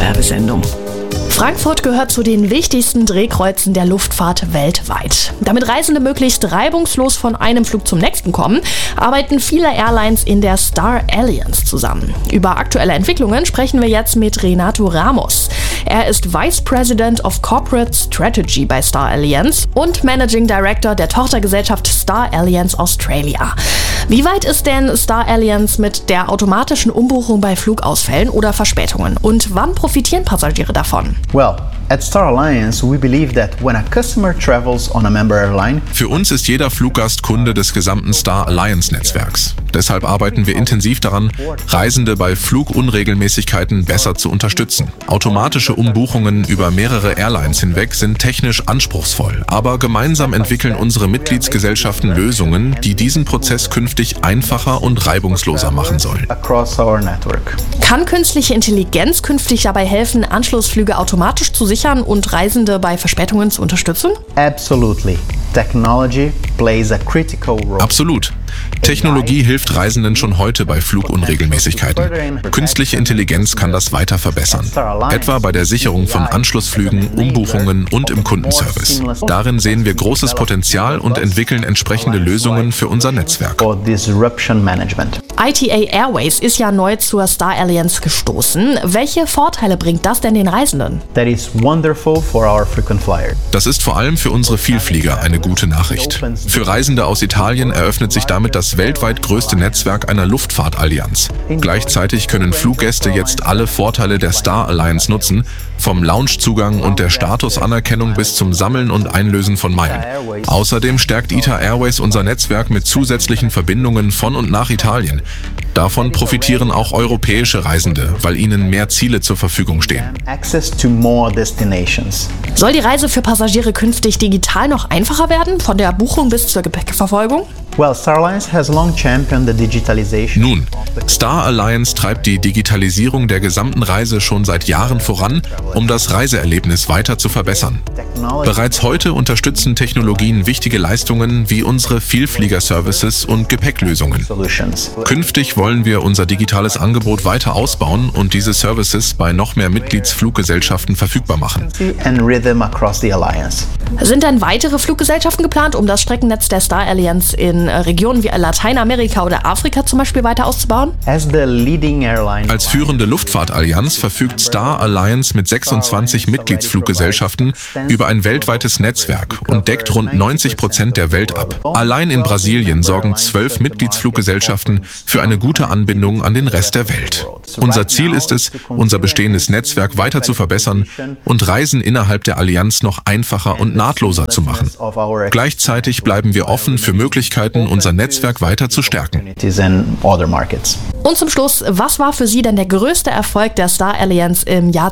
Werbesendung. Frankfurt gehört zu den wichtigsten Drehkreuzen der Luftfahrt weltweit. Damit Reisende möglichst reibungslos von einem Flug zum nächsten kommen, arbeiten viele Airlines in der Star Alliance zusammen. Über aktuelle Entwicklungen sprechen wir jetzt mit Renato Ramos. Er ist Vice President of Corporate Strategy bei Star Alliance und Managing Director der Tochtergesellschaft Star Alliance Australia. Wie weit ist denn Star Alliance mit der automatischen Umbuchung bei Flugausfällen oder Verspätungen? Und wann profitieren Passagiere davon? Well, at Star Alliance, we believe that when a customer travels on a member airline, für uns ist jeder Fluggast Kunde des gesamten Star Alliance-Netzwerks. Deshalb arbeiten wir intensiv daran, Reisende bei Flugunregelmäßigkeiten besser zu unterstützen. Automatische Umbuchungen über mehrere Airlines hinweg sind technisch anspruchsvoll, aber gemeinsam entwickeln unsere Mitgliedsgesellschaften Lösungen, die diesen Prozess künftig einfacher und reibungsloser machen sollen. across our network. Kann künstliche Intelligenz künftig dabei helfen, Anschlussflüge automatisch zu sichern und Reisende bei Verspätungen zu unterstützen? Absolutely. Technology plays a critical role. Absolut. Technologie hilft Reisenden schon heute bei Flugunregelmäßigkeiten. Künstliche Intelligenz kann das weiter verbessern. Etwa bei der Sicherung von Anschlussflügen, Umbuchungen und im Kundenservice. Darin sehen wir großes Potenzial und entwickeln entsprechende Lösungen für unser Netzwerk. For disruption management. ITA Airways ist ja neu zur Star Alliance gestoßen. Welche Vorteile bringt das denn den Reisenden? That is wonderful for our frequent flyers. Das ist vor allem für unsere Vielflieger eine gute Nachricht. Für Reisende aus Italien eröffnet sich damit das weltweit größte Netzwerk einer Luftfahrtallianz. Gleichzeitig können Fluggäste jetzt alle Vorteile der Star Alliance nutzen, vom Loungezugang und der Statusanerkennung bis zum Sammeln und Einlösen von Meilen. Außerdem stärkt ITA Airways unser Netzwerk mit zusätzlichen Verbindungen von und nach Italien. Davon profitieren auch europäische Reisende, weil ihnen mehr Ziele zur Verfügung stehen. Access to more destinations. Soll die Reise für Passagiere künftig digital noch einfacher werden, von der Buchung bis zur Gepäckverfolgung? Well, Star Alliance has long championed the digitalization. Nun, Star Alliance treibt die Digitalisierung der gesamten Reise schon seit Jahren voran, um das Reiseerlebnis weiter zu verbessern. Bereits heute unterstützen Technologien wichtige Leistungen wie unsere Vielflieger-Services und Gepäcklösungen. Solutions. Künftig wollen wir unser digitales Angebot weiter ausbauen und diese Services bei noch mehr Mitgliedsfluggesellschaften verfügbar machen. And rhythm across the alliance. Sind denn weitere Fluggesellschaften geplant, um das Streckennetz der Star Alliance in Regionen wie Lateinamerika oder Afrika zum Beispiel weiter auszubauen? As the leading airline. Als führende Luftfahrtallianz verfügt Star Alliance mit 26 Mitgliedsfluggesellschaften über ein weltweites Netzwerk und deckt rund 90% der Welt ab. Allein in Brasilien sorgen 12 Mitgliedsfluggesellschaften für eine gute Anbindung an den Rest der Welt. Unser Ziel ist es, unser bestehendes Netzwerk weiter zu verbessern und Reisen innerhalb der Allianz noch einfacher und nahtloser zu machen. Gleichzeitig bleiben wir offen für Möglichkeiten, unser Netzwerk weiter zu stärken. And other markets. Und zum Schluss, was war für Sie denn der größte Erfolg der Star Alliance im Jahr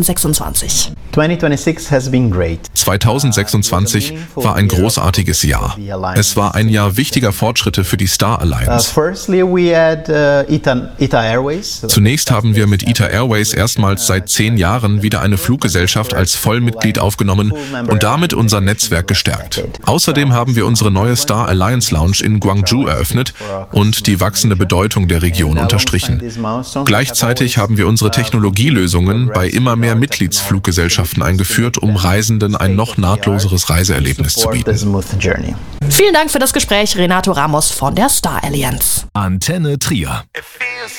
2026? 2026 has been great. 2026 war ein großartiges Jahr. Es war ein Jahr wichtiger Fortschritte für die Star Alliance. Firstly, we had ITA Airways. Zunächst haben wir mit ITA Airways erstmals seit 10 Jahren wieder eine Fluggesellschaft als Vollmitglied aufgenommen und damit unser Netzwerk gestärkt. Außerdem haben wir unsere neue Star Alliance Lounge in Gwangju eröffnet und die wachsende Bedeutung der Region unterstrichen. Gleichzeitig haben wir unsere Technologielösungen bei immer mehr Mitgliedsfluggesellschaften eingeführt, um Reisenden ein noch nahtloseres Reiseerlebnis zu bieten. Vielen Dank für das Gespräch, Renato Ramos von der Star Alliance. Antenne Trier.